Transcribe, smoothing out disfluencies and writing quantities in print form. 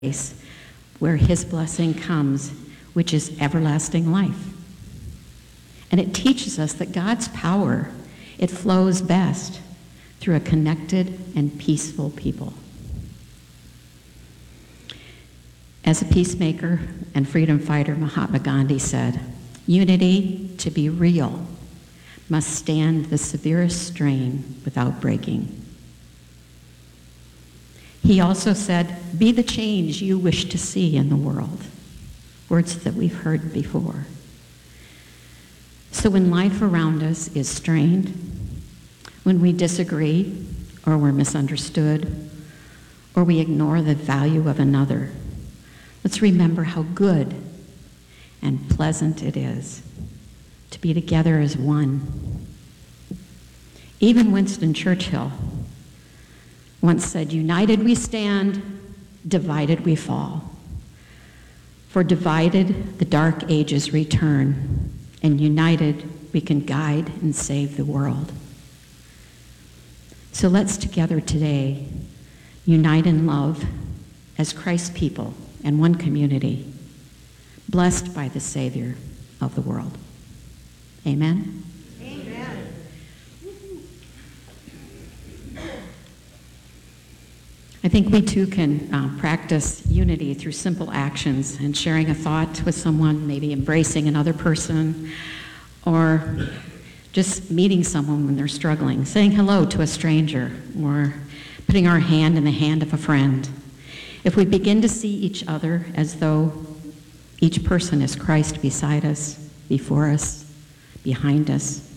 place where his blessing comes, which is everlasting life. And it teaches us that God's power, it flows best through a connected and peaceful people. As a peacemaker and freedom fighter, Mahatma Gandhi said, "Unity, to be real, must stand the severest strain without breaking." He also said, "Be the change you wish to see in the world." Words that we've heard before. So when life around us is strained, when we disagree or we're misunderstood, or we ignore the value of another, let's remember how good and pleasant it is to be together as one. Even Winston Churchill once said, "United we stand, divided we fall. For divided, the dark ages return, and united, we can guide and save the world." So let's together today unite in love as Christ's people and one community, blessed by the Savior of the world. Amen? Amen. I think we too can practice unity through simple actions and sharing a thought with someone, maybe embracing another person, or just meeting someone when they're struggling, saying hello to a stranger, or putting our hand in the hand of a friend. If we begin to see each other as though each person is Christ beside us, before us, behind us,